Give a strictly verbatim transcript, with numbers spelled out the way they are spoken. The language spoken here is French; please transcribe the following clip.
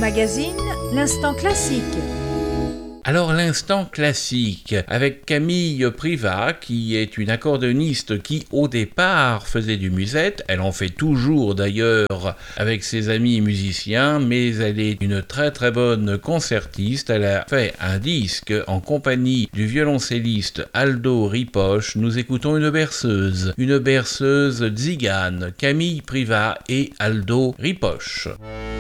magazine, l'instant classique. Alors l'instant classique avec Camille Privat qui est une accordéoniste qui au départ faisait du musette, elle en fait toujours d'ailleurs avec ses amis musiciens, mais elle est une très très bonne concertiste. Elle a fait un disque en compagnie du violoncelliste Aldo Ripoche. Nous écoutons une berceuse, une berceuse tzigane, Camille Privat et Aldo Ripoche.